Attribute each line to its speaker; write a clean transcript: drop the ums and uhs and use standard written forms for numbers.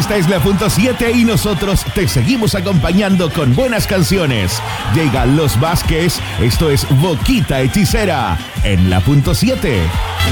Speaker 1: Esta es la punto 7 y nosotros te seguimos acompañando con buenas canciones. Llegan Los Vázquez, esto es Boquita Hechicera en la punto 7.